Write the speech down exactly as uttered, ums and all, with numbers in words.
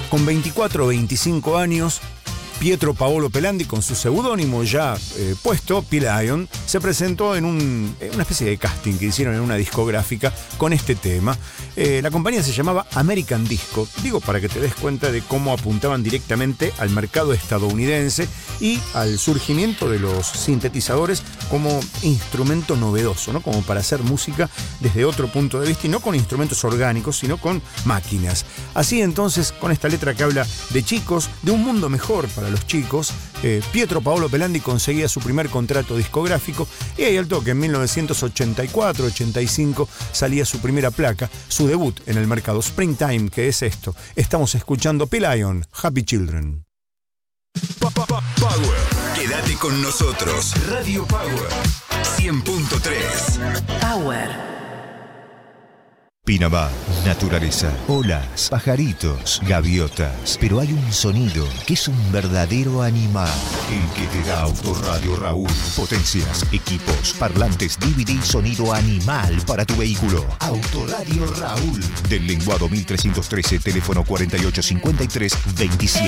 Con veinticuatro o veinticinco años, Pietro Paolo Pelandi, con su seudónimo ya eh, puesto, P-Lion, se presentó en un, una especie de casting que hicieron en una discográfica con este tema. Eh, la compañía se llamaba American Disco, digo para que te des cuenta de cómo apuntaban directamente al mercado estadounidense y al surgimiento de los sintetizadores como instrumento novedoso, ¿no? Como para hacer música desde otro punto de vista y no con instrumentos orgánicos, sino con máquinas. Así entonces, con esta letra que habla de chicos, de un mundo mejor para los chicos, eh, Pietro Paolo Pelandi conseguía su primer contrato discográfico y ahí al toque, en mil novecientos ochenta y cuatro ochenta y cinco, salía su primera placa, su debut en el mercado, Springtime, que es esto. Estamos escuchando P-Lion, Happy Children. Power. Quédate con nosotros. Radio Power cien punto tres. Power. Pinamar, naturaleza, olas, pajaritos, gaviotas. Pero hay un sonido que es un verdadero animal. El que te da Autoradio Raúl. Potencias, equipos, parlantes, D V D, sonido animal para tu vehículo. Autoradio Raúl. Del Lenguado mil trescientos trece, teléfono cuarenta y ocho cincuenta y tres veintisiete.